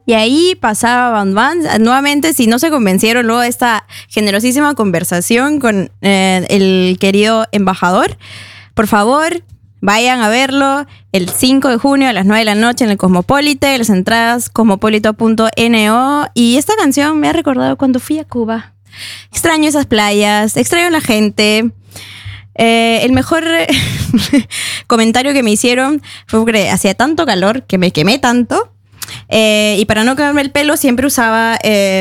y ahí pasaba Bang Bang. Nuevamente, si no se convencieron luego de esta generosísima conversación con el querido embajador, por favor, vayan a verlo el 5 de junio a las 9 de la noche en el Cosmopolite. Las entradas cosmopolito.no. Y esta canción me ha recordado cuando fui a Cuba. Extraño esas playas, extraño la gente. El mejor comentario que me hicieron fue porque hacía tanto calor que me quemé tanto. Y para no quemarme el pelo siempre usaba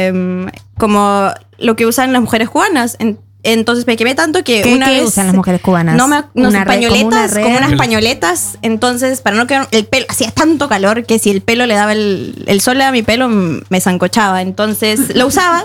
como lo que usan las mujeres cubanas. Entonces me quemé tanto que una vez... ¿Qué usan las mujeres cubanas? Pañoletas, como unas pañoletas. Entonces, para no quedar el pelo, hacía tanto calor que si el pelo le daba el sol le daba mi pelo, me zancochaba. Entonces lo usaba.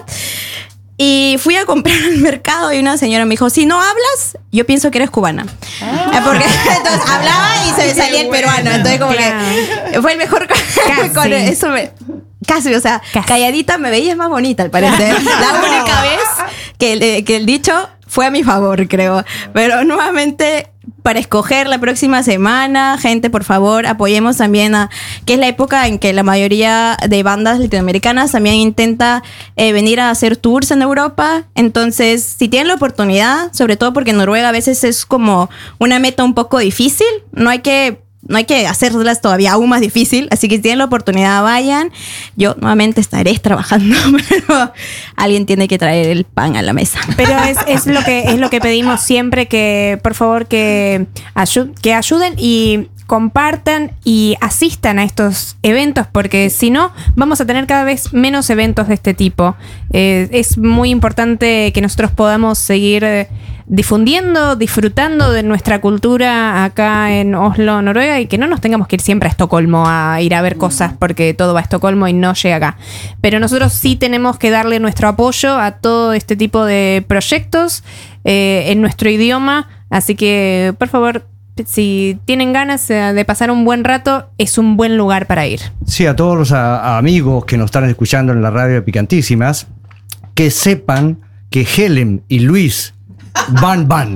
Y fui a comprar al mercado y una señora me dijo, si no hablas, yo pienso que eres cubana. Porque entonces hablaba y se me salía el peruano. Entonces como que fue el mejor... Con eso casi, o sea, calladita me veías más bonita al parecer. La única vez que el dicho fue a mi favor, creo. Pero nuevamente, para escoger la próxima semana, gente, por favor, apoyemos también que es la época en que la mayoría de bandas latinoamericanas también intenta venir a hacer tours en Europa. Entonces, si tienen la oportunidad, sobre todo porque Noruega a veces es como una meta un poco difícil, no hay que hacerlas todavía aún más difícil, así que si tienen la oportunidad vayan. Yo nuevamente estaré trabajando, pero alguien tiene que traer el pan a la mesa. Pero es lo que pedimos siempre, que por favor que ayuden y compartan y asistan a estos eventos, porque si no vamos a tener cada vez menos eventos de este tipo. Es muy importante que nosotros podamos seguir difundiendo, disfrutando de nuestra cultura acá en Oslo, Noruega, y que no nos tengamos que ir siempre a Estocolmo a ir a ver cosas porque todo va a Estocolmo y no llega acá. Pero nosotros sí tenemos que darle nuestro apoyo a todo este tipo de proyectos en nuestro idioma, así que por favor, si tienen ganas de pasar un buen rato, es un buen lugar para ir. Sí, a todos los amigos que nos están escuchando en la radio de Picantísimas, que sepan que Helen y Luis van.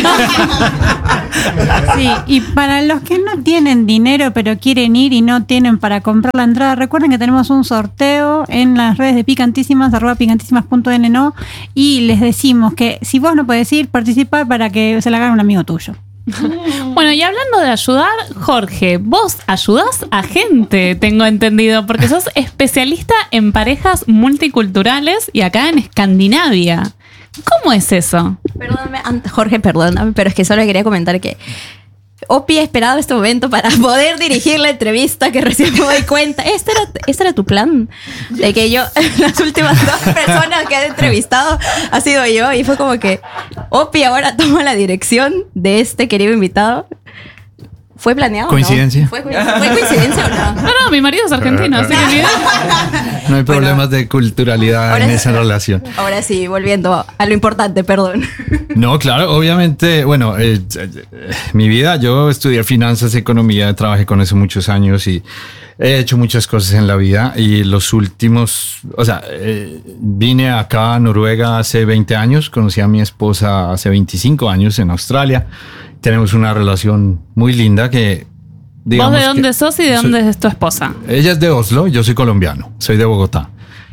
Sí, y para los que no tienen dinero pero quieren ir y no tienen para comprar la entrada, recuerden que tenemos un sorteo en las redes de Picantísimas, @picantísimas.no, y les decimos que si vos no podés ir, participa para que se la haga un amigo tuyo. Bueno, y hablando de ayudar, Jorge, vos ayudás a gente, tengo entendido, porque sos especialista en parejas multiculturales y acá en Escandinavia. ¿Cómo es eso? Jorge, perdóname, pero es que solo quería comentar que Opi ha esperado este momento para poder dirigir la entrevista, que recién me doy cuenta. ¿Este era tu plan? De que yo, las últimas 2 personas que he entrevistado ha sido yo, y fue como que Opi ahora toma la dirección de este querido invitado. ¿Fue planeado? ¿Coincidencia? ¿No? ¿Fue coincidencia o no? No, mi marido es argentino, así que no hay problemas de culturalidad en esa relación. Ahora sí, volviendo a lo importante, perdón. No, claro, obviamente, bueno, mi vida, yo estudié finanzas, economía, trabajé con eso muchos años y he hecho muchas cosas en la vida, y los últimos, vine acá a Noruega hace 20 años, conocí a mi esposa hace 25 años en Australia. Tenemos una relación muy linda que, digamos... ¿Vos de dónde sos y de dónde es tu esposa? Ella es de Oslo, yo soy colombiano, soy de Bogotá.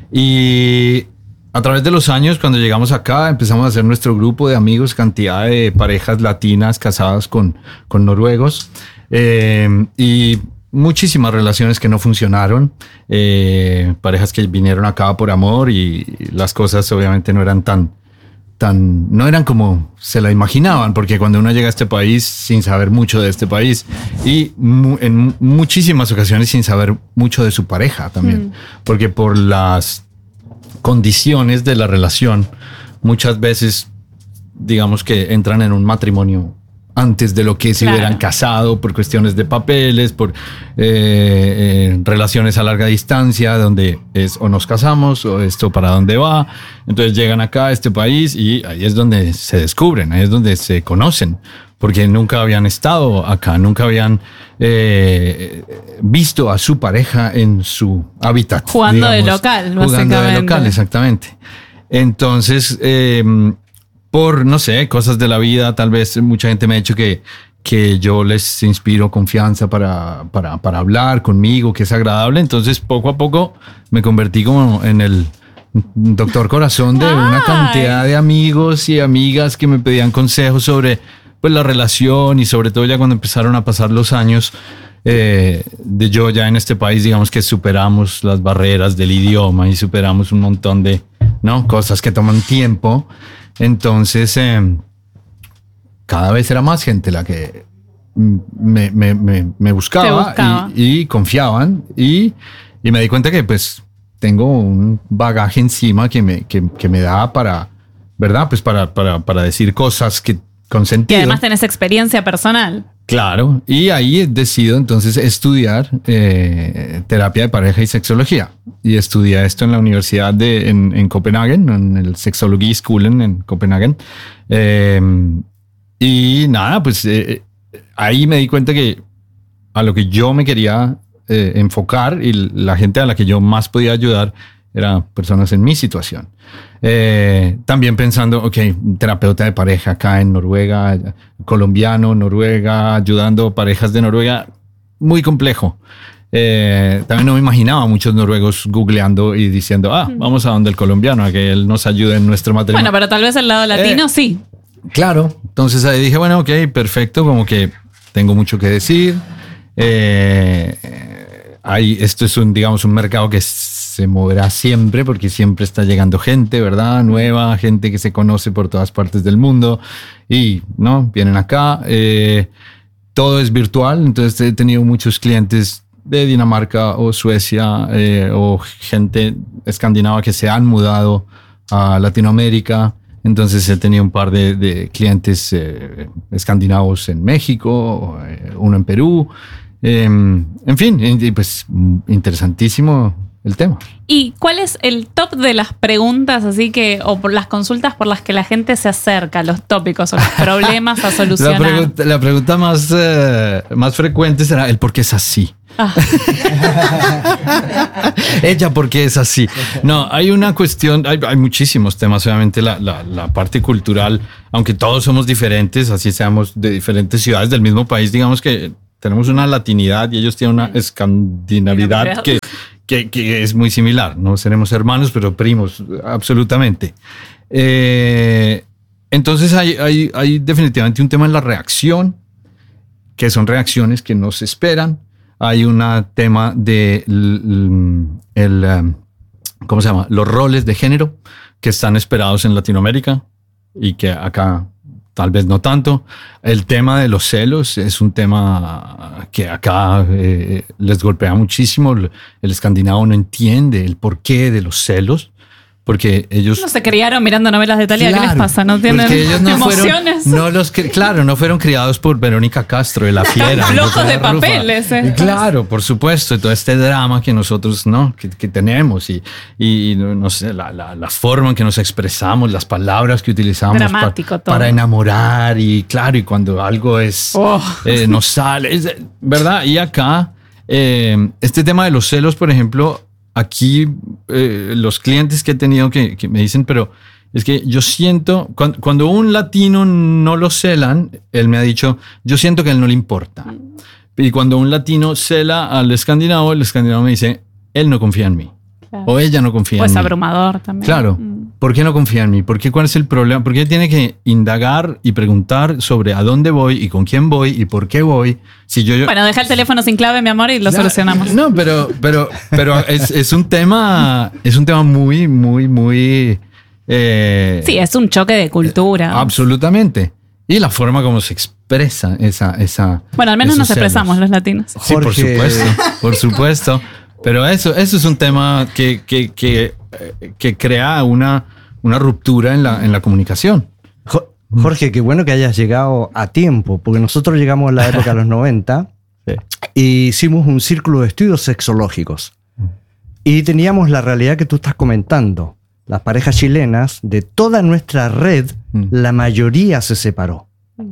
Y a través de los años, cuando llegamos acá, empezamos a hacer nuestro grupo de amigos, cantidad de parejas latinas casadas con noruegos. Y muchísimas relaciones que no funcionaron. Parejas que vinieron acá por amor y las cosas obviamente no eran no eran como se la imaginaban, porque cuando uno llega a este país sin saber mucho de este país y en muchísimas ocasiones sin saber mucho de su pareja también, porque por las condiciones de la relación muchas veces digamos que entran en un matrimonio antes de lo que se hubieran casado, por cuestiones de papeles, por relaciones a larga distancia, donde es o nos casamos o esto para dónde va. Entonces llegan acá a este país y ahí es donde se descubren, ahí es donde se conocen, porque nunca habían estado acá, nunca habían visto a su pareja en su hábitat. Jugando de local, básicamente. Jugando de local, exactamente. Entonces... por, no sé, cosas de la vida, tal vez mucha gente me ha dicho que que yo les inspiro confianza para hablar conmigo, que es agradable. Entonces, poco a poco me convertí como en el doctor corazón de una cantidad de amigos y amigas que me pedían consejos sobre pues, la relación, y sobre todo ya cuando empezaron a pasar los años de yo ya en este país, digamos que superamos las barreras del idioma y superamos un montón de cosas que toman tiempo. Entonces, cada vez era más gente la que me buscaba. Y confiaban, y me di cuenta que pues tengo un bagaje encima que me da para, ¿verdad? Pues para decir cosas que con sentido. Y además tenés experiencia personal. Claro, y ahí decido entonces estudiar terapia de pareja y sexología. Y estudié esto en la universidad en Copenhague, en el Sexology School en Copenhague. Y nada, pues ahí me di cuenta que a lo que yo me quería enfocar y la gente a la que yo más podía ayudar eran personas en mi situación. También pensando, terapeuta de pareja acá en Noruega, colombiano, Noruega, ayudando parejas de Noruega, muy complejo. También no me imaginaba a muchos noruegos googleando y diciendo, vamos a donde el colombiano, a que él nos ayude en nuestro matrimonio. Bueno, pero tal vez el lado latino sí. Claro, entonces ahí dije, bueno, perfecto, como que tengo mucho que decir. Esto es un mercado que se moverá siempre, porque siempre está llegando gente, ¿verdad? Nueva, gente que se conoce por todas partes del mundo y, vienen acá. Todo es virtual, entonces he tenido muchos clientes de Dinamarca o Suecia o gente escandinava que se han mudado a Latinoamérica. Entonces he tenido un par de clientes escandinavos en México, uno en Perú. En fin, pues interesantísimo el tema. ¿Y cuál es el top de las preguntas o por las consultas por las que la gente se acerca, los tópicos o los problemas a solucionar? La pregunta más frecuente será el por qué es así. Ella, ¿por qué es así? No, hay una cuestión, hay muchísimos temas. Obviamente la parte cultural, aunque todos somos diferentes, así seamos de diferentes ciudades del mismo país, digamos que tenemos una latinidad y ellos tienen una escandinavidad que es muy similar. No seremos hermanos, pero primos, absolutamente. Entonces hay definitivamente un tema en la reacción, que son reacciones que no se esperan. Hay un tema de ¿cómo se llama? Los roles de género que están esperados en Latinoamérica y que acá tal vez no tanto. El tema de los celos es un tema que acá les golpea muchísimo. El escandinavo no entiende el porqué de los celos, porque ellos... No se criaron mirando novelas de Thalía. Claro, ¿qué les pasa? ¿No tienen ellos emociones? No fueron criados por Verónica Castro de La Fiera. Flojos de papeles. Claro, por supuesto. Y todo este drama que nosotros que tenemos y no sé, la forma en que nos expresamos, las palabras que utilizamos para enamorar. Y claro, y cuando algo nos sale, ¿verdad? Y acá, este tema de los celos, por ejemplo... Aquí los clientes que he tenido que me dicen, pero es que yo siento, cuando un latino no lo celan, él me ha dicho, yo siento que a él no le importa. Y cuando un latino cela al escandinavo, el escandinavo me dice, él no confía en mí. Claro. O ella no confía en mí. Pues abrumador también. Claro. ¿Por qué no confía en mí? ¿Cuál es el problema? ¿Por qué tiene que indagar y preguntar sobre a dónde voy y con quién voy y por qué voy? Si yo... Bueno, deja el teléfono sin clave, mi amor, y lo solucionamos. No, pero es un tema muy, muy, muy... sí, es un choque de cultura. Absolutamente. Y la forma como se expresa esa bueno, al menos nos expresamos los latinos. Sí, por supuesto. Pero eso es un tema que crea una ruptura en la comunicación. Jorge, qué bueno que hayas llegado a tiempo, porque nosotros llegamos a la época de los 90 y hicimos un círculo de estudios sexológicos. Y teníamos la realidad que tú estás comentando. Las parejas chilenas, de toda nuestra red, la mayoría se separó.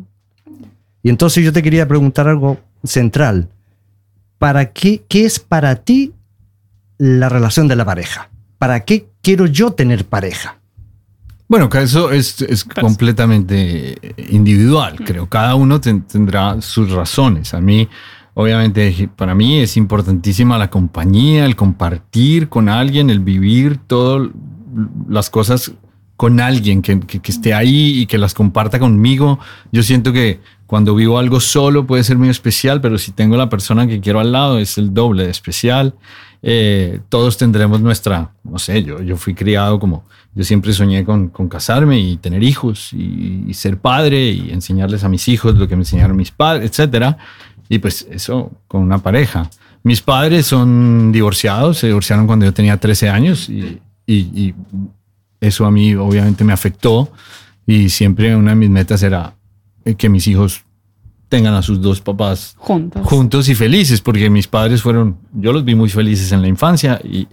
Y entonces yo te quería preguntar algo central. ¿Qué es para ti la relación de la pareja? ¿Para qué quiero yo tener pareja? Bueno, que eso es completamente individual, creo. Cada uno tendrá sus razones. A mí, obviamente, para mí es importantísima la compañía, el compartir con alguien, el vivir todas las cosas con alguien que esté ahí y que las comparta conmigo. Yo siento que cuando vivo algo solo puede ser muy especial, pero si tengo la persona que quiero al lado es el doble de especial. Todos tendremos nuestra, no sé, yo fui criado como, yo siempre soñé con casarme y tener hijos y ser padre y enseñarles a mis hijos lo que me enseñaron mis padres, etcétera. Y pues eso con una pareja. Mis padres son divorciados, se divorciaron cuando yo tenía 13 años y eso a mí obviamente me afectó y siempre una de mis metas era que mis hijos tengan a sus dos papás juntos y felices, porque mis padres yo los vi muy felices en la infancia y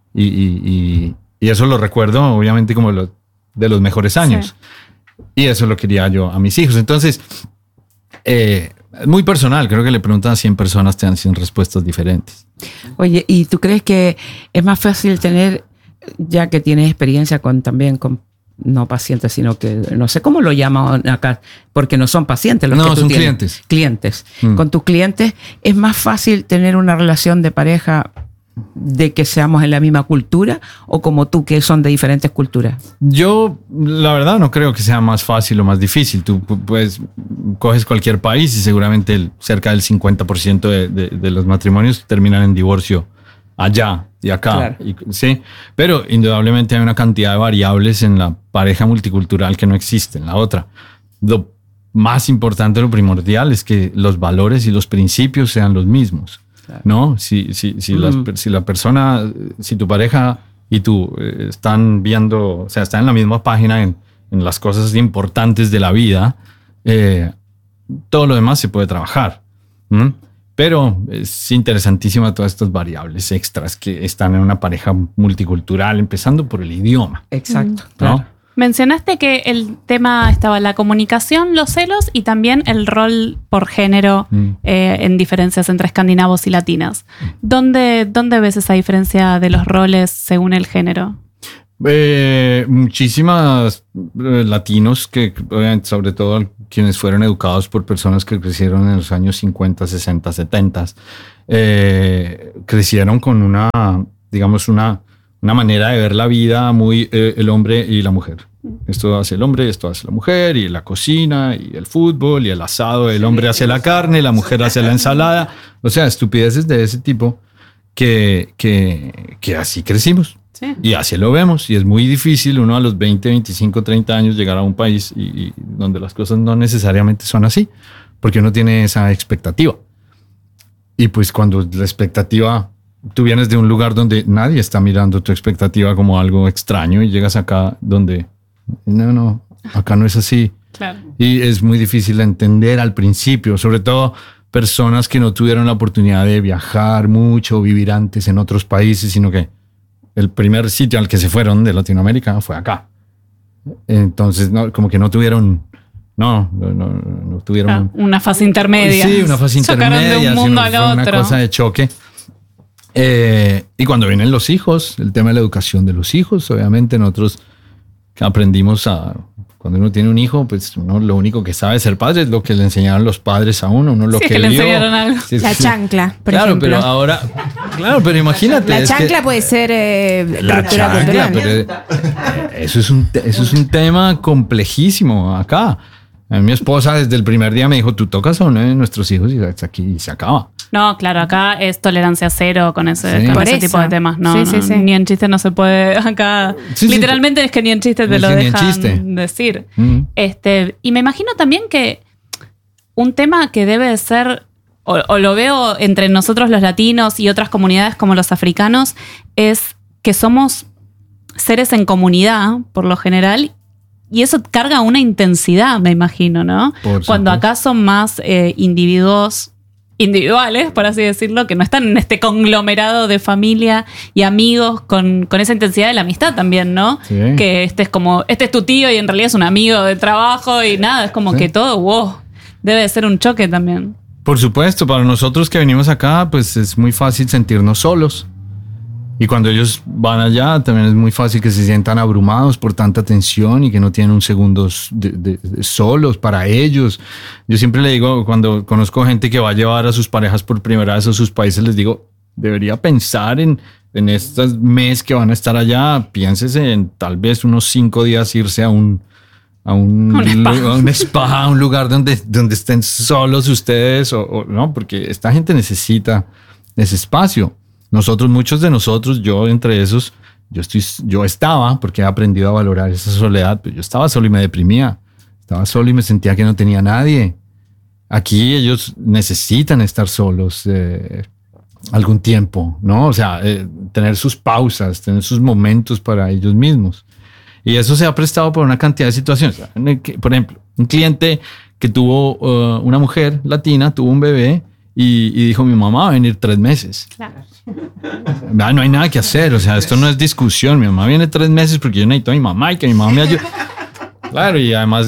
eso lo recuerdo obviamente como de los mejores años. Sí. Y eso lo quería yo a mis hijos. Entonces, es muy personal. Creo que le preguntan a 100 personas, te dan 100 respuestas diferentes. Oye, ¿y tú crees que es más fácil tener, ya que tienes experiencia también con no pacientes, sino que no sé cómo lo llaman acá, porque no son pacientes los que tú son tienes. Clientes. Con tus clientes es más fácil tener una relación de pareja de que seamos en la misma cultura o como tú que son de diferentes culturas? Yo la verdad no creo que sea más fácil o más difícil. Tú pues coges cualquier país y seguramente cerca del 50% de los matrimonios terminan en divorcio allá y acá. Claro. Sí, pero indudablemente hay una cantidad de variables en la pareja multicultural que no existe en la otra. Lo más importante, lo primordial es que los valores y los principios sean los mismos. Claro. ¿No? Si la persona, si tu pareja y tú están viendo, o sea, están en la misma página en las cosas importantes de la vida, todo lo demás se puede trabajar. Pero es interesantísima todas estas variables extras que están en una pareja multicultural, empezando por el idioma. Exacto. ¿No? Claro. Mencionaste que el tema estaba la comunicación, los celos y también el rol por género en diferencias entre escandinavos y latinos. ¿Dónde ves esa diferencia de los roles según el género? Muchísimas latinos que, obviamente, sobre todo quienes fueron educados por personas que crecieron en los años 50, 60, 70, crecieron con una manera de ver la vida muy el hombre y la mujer. Esto hace el hombre, esto hace la mujer, y la cocina, y el fútbol, y el asado. El hombre hace la carne, la mujer hace la ensalada. O sea, estupideces de ese tipo que así crecimos. Sí. Y así lo vemos. Y es muy difícil uno a los 20, 25, 30 años llegar a un país y donde las cosas no necesariamente son así, porque uno tiene esa expectativa. Y pues cuando la expectativa... Tú vienes de un lugar donde nadie está mirando tu expectativa como algo extraño y llegas acá donde no, acá no es así. Claro. Y es muy difícil de entender al principio, sobre todo personas que no tuvieron la oportunidad de viajar mucho o vivir antes en otros países, sino que el primer sitio al que se fueron de Latinoamérica fue acá. Entonces, como que no tuvieron... No tuvieron... una fase intermedia. Sí, una fase intermedia. De un mundo al otro. Una cosa de choque. Y cuando vienen los hijos, el tema de la educación de los hijos, obviamente nosotros aprendimos cuando uno tiene un hijo, pues uno lo único que sabe ser padre es lo que le enseñaron los padres a uno lo que le enseñaron algo. Sí, la chancla, por ejemplo. Pero ahora, pero imagínate. La chancla puede ser ruptura cultural. Eso es un tema complejísimo acá. A mi esposa desde el primer día me dijo, tú tocas a uno de nuestros hijos y aquí y se acaba. No, claro, acá es tolerancia cero con ese tipo de temas. No, sí. Ni en chiste no se puede acá. Literalmente es que ni en chiste te lo dejan decir. Y me imagino también que un tema que debe ser, o lo veo entre nosotros los latinos y otras comunidades como los africanos, es que somos seres en comunidad, por lo general. Y eso carga una intensidad, me imagino, ¿no? Cuando acá son más individuales, por así decirlo, que no están en este conglomerado de familia y amigos con esa intensidad de la amistad también, ¿no? Sí. Que este es tu tío y en realidad es un amigo de trabajo y nada, es como que todo, debe de ser un choque también. Por supuesto, para nosotros que venimos acá, pues es muy fácil sentirnos solos. Y cuando ellos van allá, también es muy fácil que se sientan abrumados por tanta tensión y que no tienen un segundo de solos para ellos. Yo siempre le digo, cuando conozco gente que va a llevar a sus parejas por primera vez a sus países, les digo, debería pensar en estos meses que van a estar allá, piénsese en tal vez unos 5 días irse a un spa, a un lugar donde estén solos ustedes, o no, porque esta gente necesita ese espacio. Muchos de nosotros, yo entre esos, yo estaba, porque he aprendido a valorar esa soledad, pero yo estaba solo y me deprimía. Estaba solo y me sentía que no tenía nadie. Aquí ellos necesitan estar solos algún tiempo, ¿no? O sea, tener sus pausas, tener sus momentos para ellos mismos. Y eso se ha prestado por una cantidad de situaciones. Por ejemplo, un cliente que tuvo una mujer latina, tuvo un bebé y dijo, mi mamá va a venir 3 meses. Claro. No hay nada que hacer, o sea, esto no es discusión. Mi mamá viene 3 meses porque yo necesito a mi mamá y que mi mamá me ayude. Claro, y además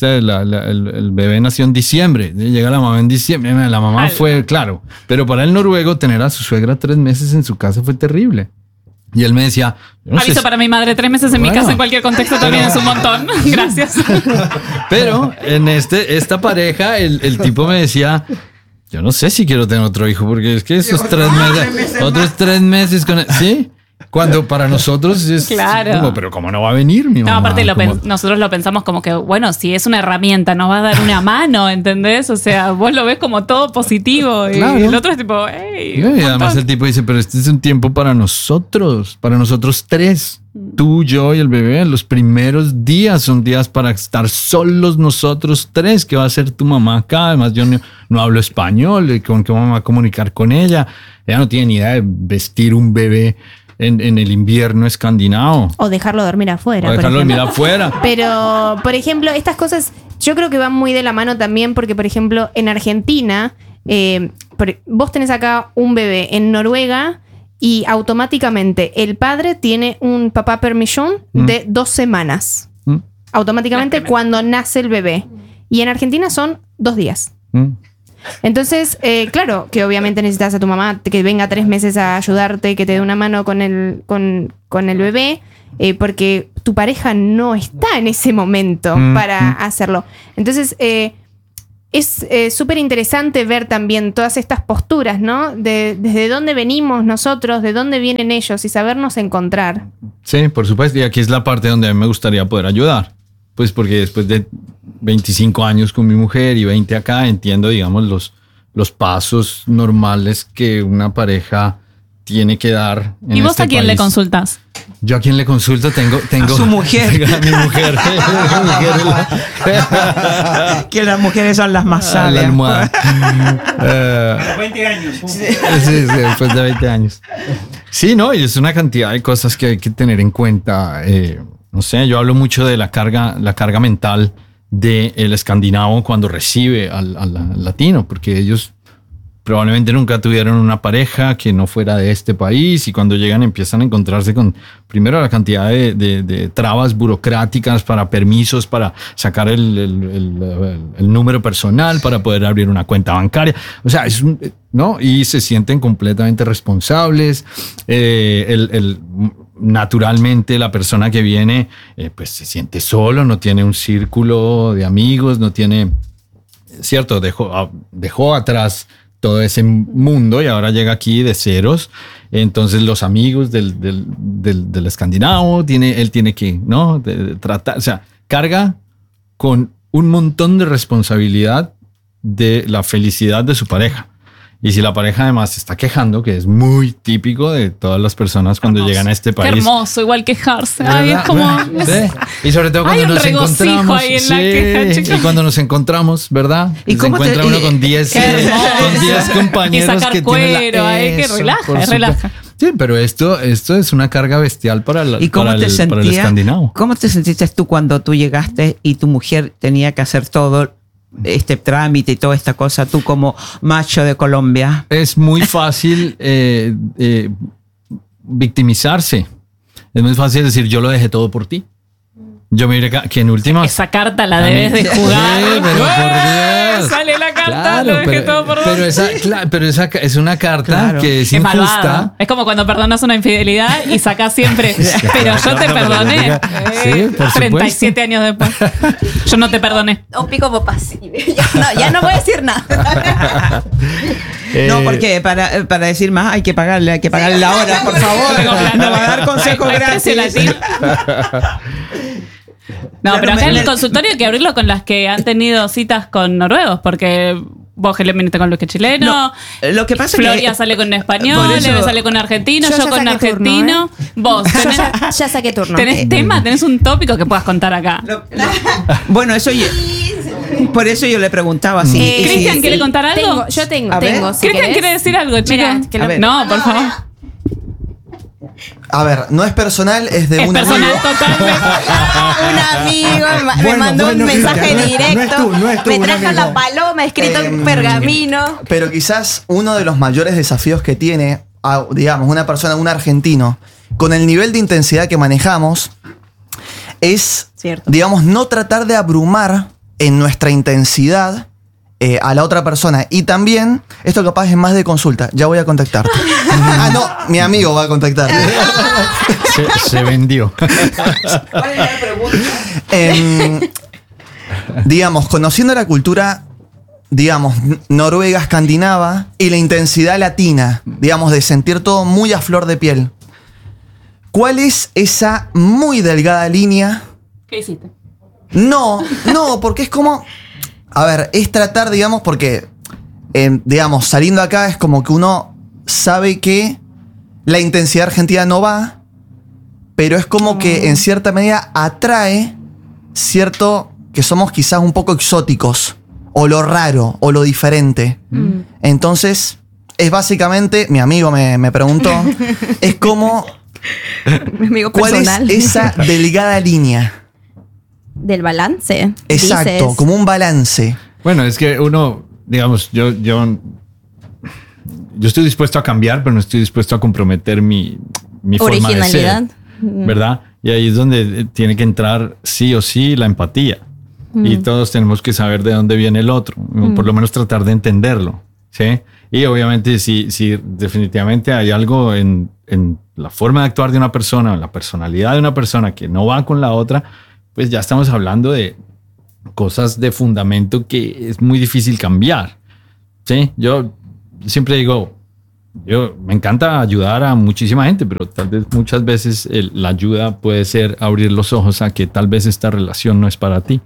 el bebé nació en diciembre. Llega la mamá en diciembre. La mamá fue, claro. Pero para el noruego, tener a su suegra 3 meses en su casa fue terrible. Y él me decía... Aviso para mi madre, 3 meses en mi casa en cualquier contexto también es un montón. Gracias. Pero en esta pareja, el tipo me decía... Yo no sé si quiero tener otro hijo, porque es que esos 3 meses, otros 3 meses con... ¿Sí? Cuando para nosotros es claro. Como, pero ¿cómo no va a venir mi mamá? No, aparte nosotros lo pensamos como que, bueno, si es una herramienta, nos va a dar una mano, ¿entendés? O sea, vos lo ves como todo positivo. Claro. Y el otro es tipo, hey. Y además el tipo dice, pero este es un tiempo para nosotros 3. Tú, yo y el bebé. Los primeros días son días para estar solos nosotros 3. ¿Qué va a hacer tu mamá acá? Además yo no hablo español. ¿Con qué vamos a comunicar con ella? Ella no tiene ni idea de vestir un bebé en el invierno escandinavo. O dejarlo dormir afuera. Pero, por ejemplo, estas cosas yo creo que van muy de la mano también porque, por ejemplo, en Argentina, vos tenés acá un bebé en Noruega y automáticamente el padre tiene un papá permission de 2 semanas. Automáticamente cuando nace el bebé. Y en Argentina son 2 días. Entonces, claro, que obviamente necesitas a tu mamá que venga 3 meses a ayudarte, que te dé una mano con el bebé, porque tu pareja no está en ese momento para hacerlo. Entonces, es súper interesante ver también todas estas posturas, ¿no? Desde dónde venimos nosotros, de dónde vienen ellos y sabernos encontrar. Sí, por supuesto. Y aquí es la parte donde a mí me gustaría poder ayudar. Pues porque después de 25 años con mi mujer y 20 acá, entiendo, digamos, los pasos normales que una pareja tiene que dar en ¿Y vos este a quién país. le consultas? Yo a quién le consulto tengo a su mujer. A mi mujer. Que las mujeres son las más La sabias. almohada. 20 años. Sí, después de 20 años. Sí, no, y es una cantidad de cosas que hay que tener en cuenta. No sé, yo hablo mucho de la carga mental del escandinavo cuando recibe al latino, porque ellos probablemente nunca tuvieron una pareja que no fuera de este país y cuando llegan empiezan a encontrarse con, primero, la cantidad de trabas burocráticas para permisos, para sacar el número personal, para poder abrir una cuenta bancaria. O sea, ¿no? Y se sienten completamente responsables. Naturalmente la persona que viene pues se siente solo, no tiene un círculo de amigos, no tiene, cierto, dejó atrás todo ese mundo y ahora llega aquí de ceros. Entonces los amigos del escandinavo, él tiene que, ¿no? Tratar, o sea, carga con un montón de responsabilidad de la felicidad de su pareja. Y si la pareja además se está quejando, que es muy típico de todas las personas cuando llegan a este país. Qué hermoso, igual quejarse. ¿Verdad? Ay, es como... ¿Sí? Y sobre todo cuando hay un nos regocijo encontramos. ahí en la queja, chicos. Y cuando nos encontramos, ¿verdad? ¿Y se cómo encuentra uno con 10 compañeros y sacar que cuero, tienen ay, que relaja, relaja. Sí, pero esto es una carga bestial para el escandinavo. ¿Cómo te sentiste tú cuando tú llegaste y tu mujer tenía que hacer todo este trámite y toda esta cosa, tú como macho de Colombia? Es muy fácil victimizarse. Es muy fácil decir, yo lo dejé todo por ti. Yo miré que en últimas... Esa carta la debes de jugar. Sí, pero por Dios. Sale la carta, Claro, lo dejé todo por pero esa es una carta que es malvado. injusta. Es como cuando perdonas una infidelidad y sacás siempre. Pero yo te perdoné. Sí, por 37 años después. Yo no te perdoné. Un pico popas. Ya no voy a decir nada. No, porque para decir más hay que pagarle la hora, por favor. No va a dar consejos Hay precio gratis. latino. No, pero acá en el consultorio hay que abrirlo con las que han tenido citas con noruegos, porque vos que le viniste con Luis que chileno, No, lo que pasa es Floria que sale con un español, por eso- Leve sale con un argentino, Yo yo ya con un saqué turno, argentino. Vos tenés, Ya saqué turno. tenés tema, tenés un tópico que puedas contar acá. bueno, eso por eso yo le preguntaba si Cristian, ¿quiere contar algo? Yo tengo. A ver. Si Cristian querés. quiere decir algo, chicos. Mira, que A ver. No, por favor. A ver, no es personal, es de Es un personal amigo. totalmente. Un amigo me Bueno, mandó bueno, un mensaje Cristian, no es directo. tú, me un trajo amigo. la paloma escrito en pergamino. Pero quizás uno de los mayores desafíos que tiene, digamos, una persona, un argentino, con el nivel de intensidad que manejamos, es, Cierto. digamos, no tratar de abrumar en nuestra intensidad a la otra persona. Y también, esto capaz es más de consulta, ya voy a contactarte. No, mi amigo va a contactarte. Se vendió. Digamos, conociendo la cultura, digamos, noruega, escandinava y la intensidad latina, digamos, de sentir todo muy a flor de piel. ¿Cuál es esa muy delgada línea? ¿Qué hiciste? No, porque es como... A ver, es tratar, digamos, porque, digamos, saliendo acá es como que uno sabe que la intensidad argentina no va, pero es como que en cierta medida atrae cierto que somos quizás un poco exóticos, o lo raro, o lo diferente. Entonces, es básicamente, mi amigo me preguntó, es como, Mi amigo ¿cuál personal. es esa delgada línea? Del balance. Exacto, dices. como un balance. Bueno, es que uno, digamos, yo estoy dispuesto a cambiar, pero no estoy dispuesto a comprometer mi forma de Originalidad. ser, ¿verdad? Y ahí es donde tiene que entrar sí o sí la empatía. Y todos tenemos que saber de dónde viene el otro, o por lo menos tratar de entenderlo, ¿sí? Y obviamente si definitivamente hay algo en la forma de actuar de una persona, en la personalidad de una persona que no va con la otra, pues ya estamos hablando de cosas de fundamento que es muy difícil cambiar. ¿Sí? Yo siempre digo, me encanta ayudar a muchísima gente, pero tal vez muchas veces la ayuda puede ser abrir los ojos a que tal vez esta relación no es para ti.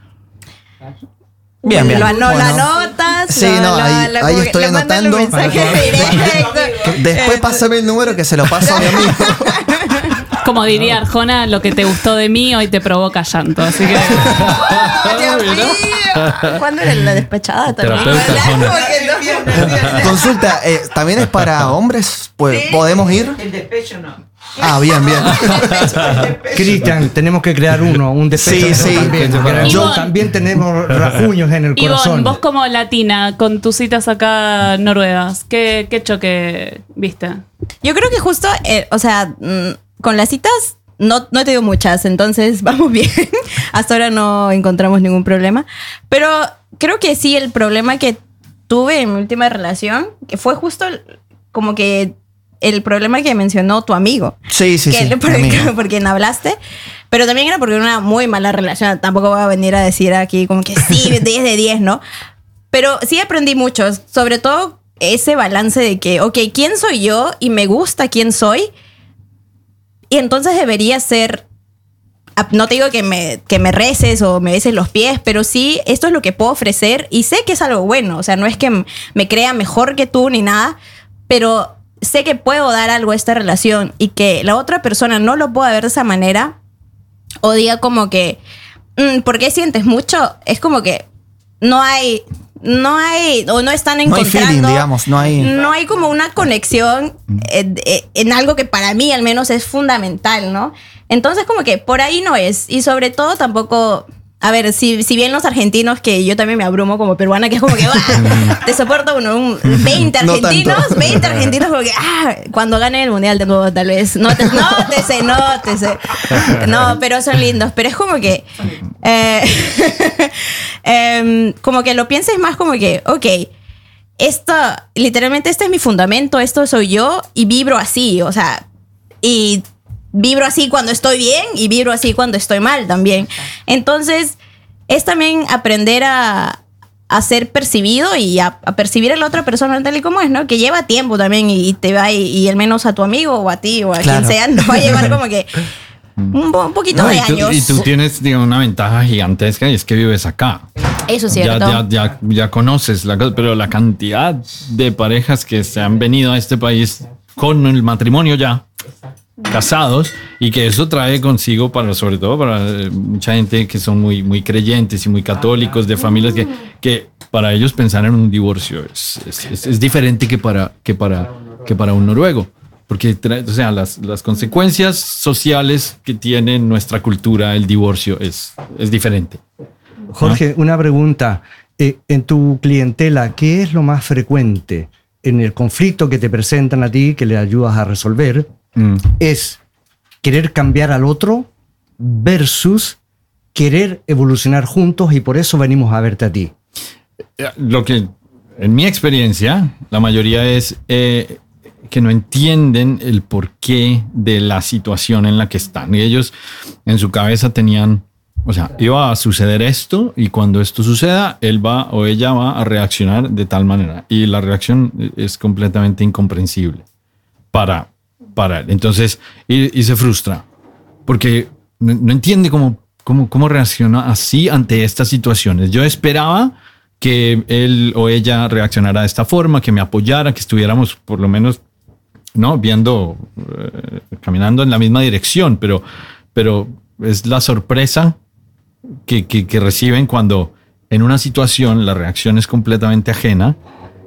Bien, bien. Lo Bueno. anotas. Sí, no, ahí estoy le mandas el anotando. mensaje directo. Después pásame el número que se lo paso a mi amigo. Como diría Arjona, lo que te gustó de mí hoy te provoca llanto. Así que Dios mío. ¿Cuándo era la despechada también? Terapeuta, ¿Verdad? Arjona. Como que no. Consulta, ¿también es para hombres? Pues, ¿podemos ir? El despecho no. Ah, bien. Cristian, tenemos que crear un despecho. Sí, sí. También, porque Ivonne. también tenemos rajuños en el Ivonne, corazón. vos como latina, con tus citas acá noruegas, ¿qué choque viste? Yo creo que justo, o sea, con las citas no he tenido muchas, entonces vamos bien. Hasta ahora no encontramos ningún problema. Pero creo que sí, el problema que tuve en mi última relación, que fue justo como que el problema que mencionó tu amigo. Sí. Por quien hablaste. Pero también era porque era una muy mala relación. Tampoco voy a venir a decir aquí como que sí, 10 de 10, ¿no? Pero sí aprendí mucho. Sobre todo ese balance de que, ok, ¿quién soy yo? Y me gusta quién soy. Y entonces debería ser... No te digo que me reces o me beses los pies, pero sí, esto es lo que puedo ofrecer y sé que es algo bueno. O sea, no es que me crea mejor que tú ni nada, pero sé que puedo dar algo a esta relación y que la otra persona no lo pueda ver de esa manera o diga como que, ¿por qué sientes mucho? Es como que no hay o no están encontrando. No hay feeling, digamos, no hay como una conexión en algo que para mí al menos es fundamental, ¿no? Entonces como que por ahí no es. Y sobre todo tampoco a ver, si bien los argentinos, que yo también me abrumo como peruana, que es como que te soporto 20 argentinos, No tanto. 20 argentinos como que cuando gane el mundial de nuevo tal vez, nótese. No, pero son lindos, pero es como que como que lo pienses más como que, ok, literalmente este es mi fundamento, esto soy yo y vibro así, o sea, y vibro así cuando estoy bien y vibro así cuando estoy mal también. Entonces, es también aprender a ser percibido y a percibir a la otra persona tal y como es, ¿no? Que lleva tiempo también y te va, y al menos a tu amigo o a ti o a Claro. quien sea, nos va a llevar como que un poquito No, de y años. tú tienes, digamos, una ventaja gigantesca y es que vives acá. Eso es cierto. Ya conoces la cosa, pero la cantidad de parejas que se han venido a este país con el matrimonio ya casados, y que eso trae consigo sobre todo para mucha gente que son muy creyentes y muy católicos, de familias que para ellos pensar en un divorcio es diferente que para un noruego, porque o sea, las consecuencias sociales que tiene nuestra cultura el divorcio es diferente. Jorge, una pregunta. En tu clientela, ¿qué es lo más frecuente en el conflicto que te presentan a ti, que le ayudas a resolver? ¿Es querer cambiar al otro versus querer evolucionar juntos y por eso venimos a verte a ti? Lo que, en mi experiencia, la mayoría es que no entienden el porqué de la situación en la que están. Y ellos en su cabeza tenían, o sea, iba a suceder esto y cuando esto suceda, él va o ella va a reaccionar de tal manera. Y la reacción es completamente incomprensible para él. Entonces, y se frustra porque no entiende cómo reacciona así ante estas situaciones. Yo esperaba que él o ella reaccionara de esta forma, que me apoyara, que estuviéramos por lo menos, ¿no?, viendo, caminando en la misma dirección, pero es la sorpresa que reciben cuando en una situación la reacción es completamente ajena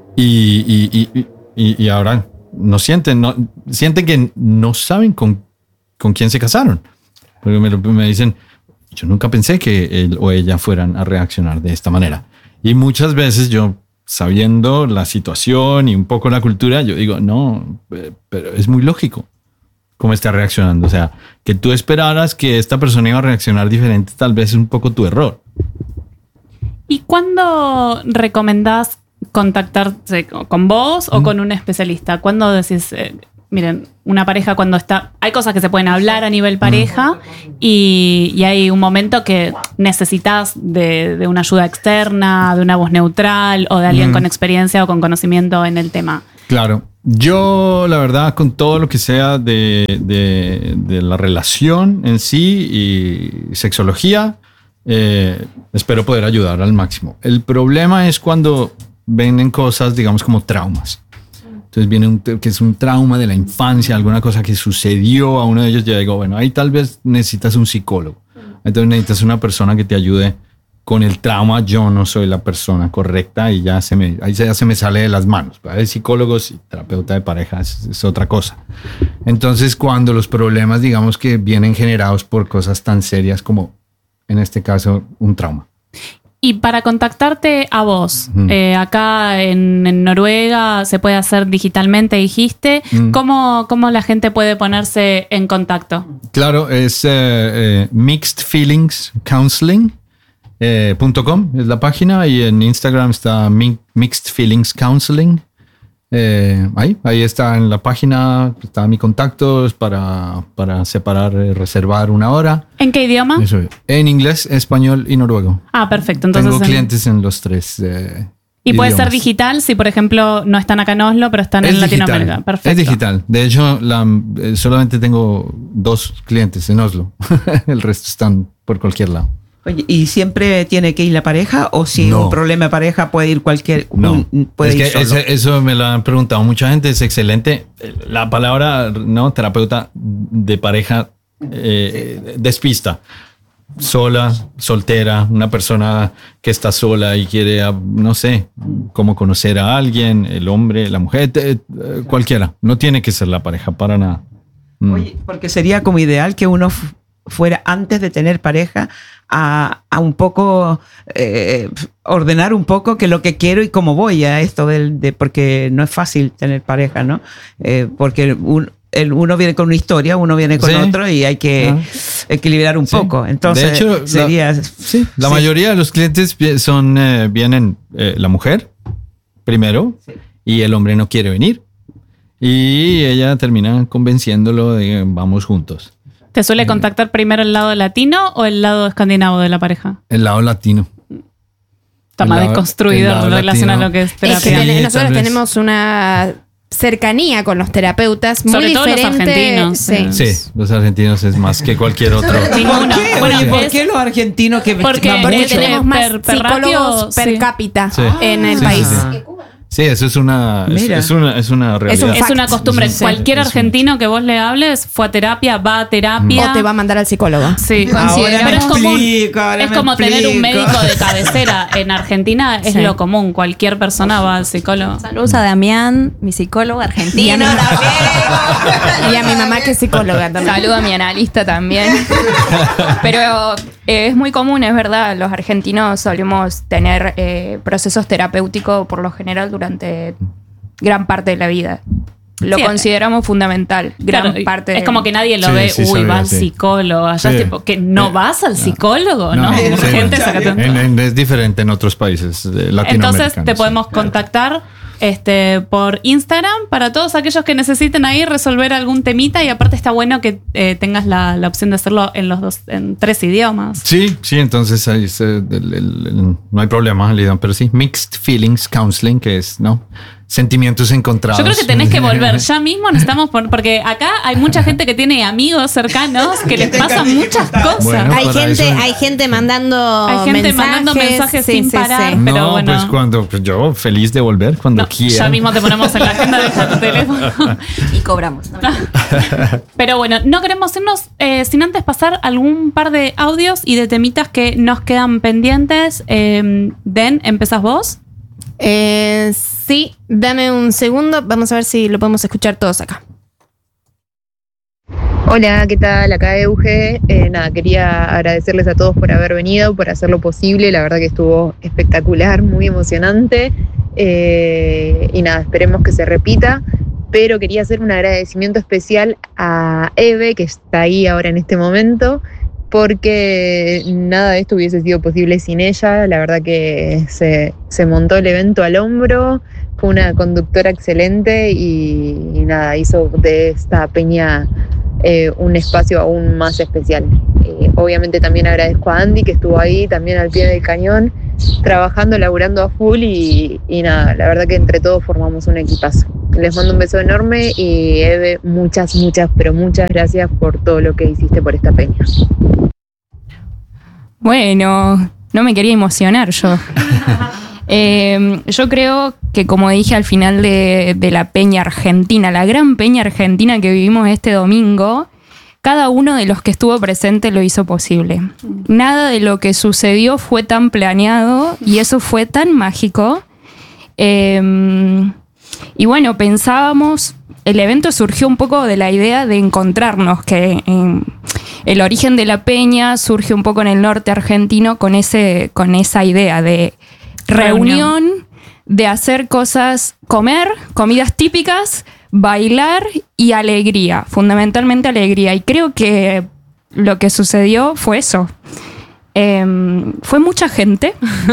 y ahora sienten que no saben con quién se casaron. Porque me dicen, yo nunca pensé que él o ella fueran a reaccionar de esta manera. Y muchas veces yo, sabiendo la situación y un poco la cultura, yo digo, no, pero es muy lógico cómo está reaccionando. O sea, que tú esperaras que esta persona iba a reaccionar diferente, tal vez es un poco tu error. ¿Y cuándo recomendás contactarse con vos o con un especialista? ¿Cuándo decís, miren, una pareja cuando está... Hay cosas que se pueden hablar a nivel pareja y hay un momento que necesitas de una ayuda externa, de una voz neutral o de alguien con experiencia o con conocimiento en el tema? Claro. Yo, la verdad, con todo lo que sea de la relación en sí y sexología, espero poder ayudar al máximo. El problema es cuando venden cosas, digamos, como traumas. Entonces viene que es un trauma de la infancia, alguna cosa que sucedió a uno de ellos. Ya digo, bueno, ahí tal vez necesitas un psicólogo. Entonces necesitas una persona que te ayude con el trauma. Yo no soy la persona correcta y ya se me sale de las manos. Hay psicólogos y terapeuta de parejas, es otra cosa. Entonces, cuando los problemas, digamos, que vienen generados por cosas tan serias como, en este caso, un trauma. Y para contactarte a vos, acá en Noruega se puede hacer digitalmente, dijiste. ¿Cómo la gente puede ponerse en contacto? Claro, es mixedfeelingscounseling.com es la página, y en Instagram está Mixed Feelings Counseling. Ahí está en la página, está mi contacto para separar, reservar una hora. ¿En qué idioma? Eso, en inglés, español y noruego. Ah, perfecto. Entonces, tengo clientes en los tres y puede ser idiomas. digital si, por ejemplo, no están acá en Oslo, pero están en Latinoamérica. Digital, Perfecto. es digital. De hecho, solamente tengo 2 clientes en Oslo. El resto están por cualquier lado. Oye, ¿y siempre tiene que ir la pareja? ¿O si No. un problema de pareja puede ir No, puede es ir que solo? eso me lo han preguntado mucha gente, es excelente. La palabra, ¿no?, terapeuta de pareja despista. Sola, soltera, una persona que está sola y quiere, no sé, cómo conocer a alguien, el hombre, la mujer, cualquiera. No tiene que ser la pareja, para nada. Oye, porque sería como ideal que uno fuera, antes de tener pareja, a un poco ordenar un poco que lo que quiero y cómo voy a esto porque no es fácil tener pareja, ¿no? Porque uno viene con una historia, uno viene con otro y hay que equilibrar un poco. Entonces, de hecho, la mayoría de los clientes vienen la mujer primero y el hombre no quiere venir. Y ella termina convenciéndolo de vamos juntos. ¿Te suele contactar primero el lado latino o el lado escandinavo de la pareja? El lado latino. Está más desconstruido en relación a lo que es terapia. Nosotros tenemos una cercanía con los terapeutas muy sobre todo diferente. Los argentinos. Sí, los argentinos es más que cualquier otro. Ninguna. Bueno, ¿por qué los argentinos porque tenemos más psicólogos per cápita en el país? Sí, eso es una realidad. Es una costumbre. Cualquier argentino que vos le hables fue a terapia, va a terapia. O te va a mandar al psicólogo. Sí. Pero es como tener un médico de cabecera. En Argentina es lo común. Cualquier persona va al psicólogo. Saludos a Damián, mi psicólogo argentino. Y a mi mamá que es psicóloga también. Saludo a mi analista también. Pero es muy común, es verdad. Los argentinos solemos tener procesos terapéuticos por lo general durante gran parte de la vida. Lo consideramos fundamental. Parte es como que nadie lo ve, va al psicólogo. Allá es tipo, que no vas al psicólogo, ¿no? Es diferente en otros países latinoamericanos. Entonces te podemos contactar por Instagram para todos aquellos que necesiten ahí resolver algún temita, y aparte está bueno que tengas la opción de hacerlo en 3 idiomas. Sí, entonces ahí no hay problema, pero sí, Mixed Feelings Counseling, que es, ¿no? Sentimientos encontrados. Yo creo que tenés que volver ya mismo, necesitamos porque acá hay mucha gente que tiene amigos cercanos que les pasan muchas cosas. Bueno, hay gente mandando mensajes sin parar. Sí. Pero pues yo feliz de volver cuando quiera. Ya mismo te ponemos en la agenda de tu teléfono y cobramos. Pero bueno, no queremos irnos sin antes pasar algún par de audios y de temitas que nos quedan pendientes. Den, ¿empezás vos? Sí, dame un segundo. Vamos a ver si lo podemos escuchar todos acá. Hola, ¿qué tal? Acá Euge. Quería agradecerles a todos por haber venido, por hacerlo posible. La verdad que estuvo espectacular, muy emocionante. Y esperemos que se repita. Pero quería hacer un agradecimiento especial a Eve, que está ahí ahora en este momento, porque nada de esto hubiese sido posible sin ella. La verdad que se montó el evento al hombro, fue una conductora excelente y hizo de esta peña un espacio aún más especial. Obviamente también agradezco a Andy, que estuvo ahí también al pie del cañón, trabajando, laburando a full y la verdad que entre todos formamos un equipazo. Les mando un beso enorme y Eve, muchas, pero muchas gracias por todo lo que hiciste por esta peña. Bueno, no me quería emocionar yo. Yo creo que, como dije al final de la peña argentina, la gran peña argentina que vivimos este domingo, cada uno de los que estuvo presente lo hizo posible. Nada de lo que sucedió fue tan planeado y eso fue tan mágico. Y bueno, pensábamos, el evento surgió un poco de la idea de encontrarnos, que el origen de la peña surge un poco en el norte argentino con esa idea de reunión, de hacer cosas, comer, comidas típicas, bailar y alegría, fundamentalmente alegría. Y creo que lo que sucedió fue eso. Fue mucha gente,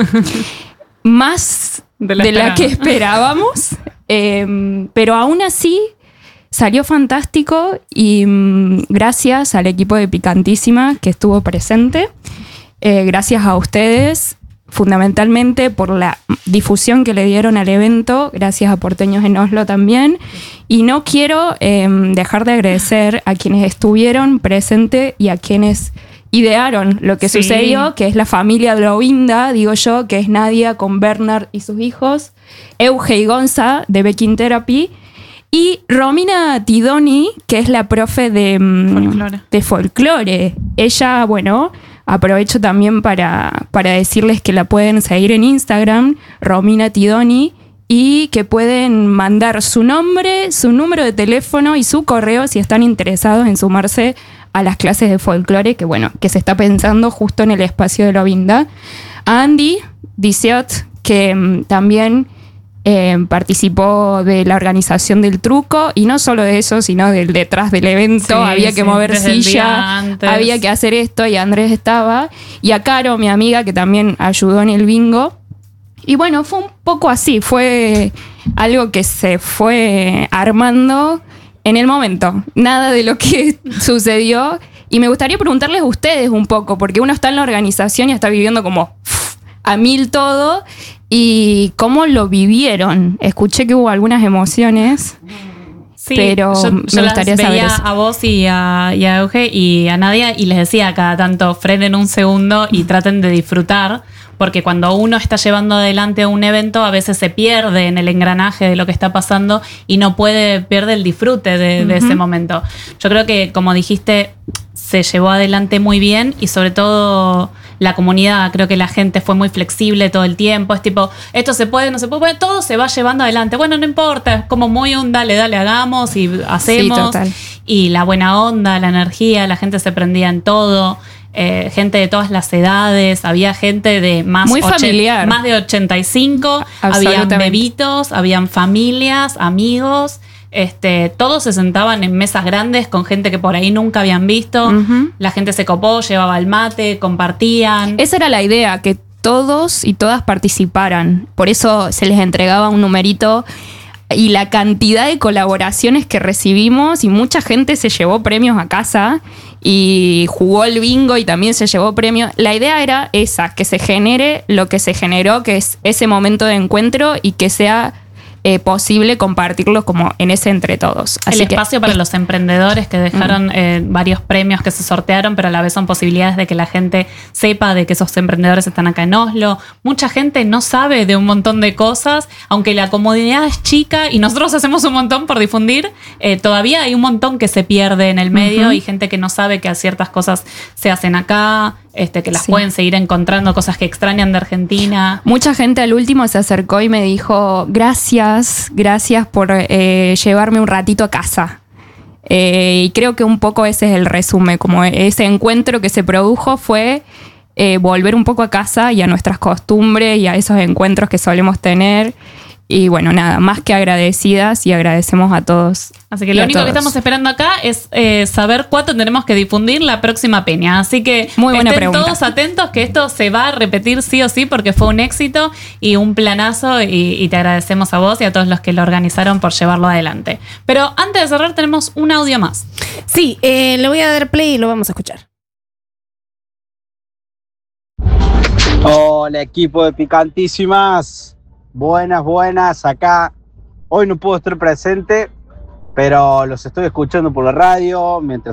más de la que esperábamos, pero aún así salió fantástico y gracias al equipo de Picantísima que estuvo presente, gracias a ustedes fundamentalmente por la difusión que le dieron al evento, gracias a Porteños en Oslo también, y no quiero dejar de agradecer a quienes estuvieron presentes y a quienes idearon lo que sucedió, que es la familia Blovinda, digo yo, que es Nadia con Bernard y sus hijos, Euge y Gonza de Becking Therapy, y Romina Tidoni, que es la profe de folclore. Ella, bueno, aprovecho también para decirles que la pueden seguir en Instagram, Romina Tidoni, y que pueden mandar su nombre, su número de teléfono y su correo si están interesados en sumarse a las clases de folclore, que bueno, que se está pensando justo en el espacio de la Vinda. A Andy Diciot, que también participó de la organización del truco, y no solo de eso, sino del detrás del evento. Sí, había que mover desde el día silla, antes. había que hacer esto, y Andrés estaba. Y a Caro, mi amiga, que también ayudó en el bingo. Y bueno, fue un poco así, fue algo que se fue armando en el momento. Nada de lo que sucedió. Y me gustaría preguntarles a ustedes un poco, porque uno está en la organización y está viviendo como a mil todo. ¿Y cómo lo vivieron? Escuché que hubo algunas emociones. Sí, pero yo me gustaría las saber veía eso. a vos y a Euge y a Nadia, y les decía cada tanto, frenen un segundo y traten de disfrutar, porque cuando uno está llevando adelante un evento, a veces se pierde en el engranaje de lo que está pasando y no pierde el disfrute de ese momento. Yo creo que, como dijiste, se llevó adelante muy bien, y sobre todo la comunidad, creo que la gente fue muy flexible todo el tiempo. Es tipo, esto se puede, no se puede, todo se va llevando adelante. Bueno, no importa, es como muy un dale, hagamos y hacemos. Sí, total. Y la buena onda, la energía, la gente se prendía en todo. Gente de todas las edades, había gente de más, Muy familiar. más de 85, habían Absolutamente. bebitos, habían familias, amigos. Todos se sentaban en mesas grandes con gente que por ahí nunca habían visto. Ujú. La gente se copó, llevaba el mate, compartían. Esa era la idea, que todos y todas participaran. Por eso se les entregaba un numerito, y la cantidad de colaboraciones que recibimos, y mucha gente se llevó premios a casa y jugó el bingo y también se llevó premios. La idea era esa, que se genere lo que se generó, que es ese momento de encuentro, y que sea posible compartirlo como en ese entre todos. El espacio para los emprendedores que dejaron varios premios que se sortearon, pero a la vez son posibilidades de que la gente sepa de que esos emprendedores están acá en Oslo. Mucha gente no sabe de un montón de cosas, aunque la comunidad es chica y nosotros hacemos un montón por difundir, todavía hay un montón que se pierde en el medio, y gente que no sabe que ciertas cosas se hacen acá, que las pueden seguir encontrando, cosas que extrañan de Argentina. Mucha gente al último se acercó y me dijo, gracias por llevarme un ratito a casa. Y creo que un poco ese es el resumen, como ese encuentro que se produjo fue volver un poco a casa y a nuestras costumbres y a esos encuentros que solemos tener. Y bueno, nada, más que agradecidas, y agradecemos a todos. Así que lo único que estamos esperando acá es saber cuánto tenemos que difundir la próxima peña. Así que Muy buena estén pregunta. todos atentos, que esto se va a repetir sí o sí, porque fue un éxito y un planazo, y te agradecemos a vos y a todos los que lo organizaron por llevarlo adelante. Pero antes de cerrar tenemos un audio más. Sí, le voy a dar play y lo vamos a escuchar. Hola, equipo de Picantísimas. Buenas, acá. Hoy no puedo estar presente, pero los estoy escuchando por la radio mientras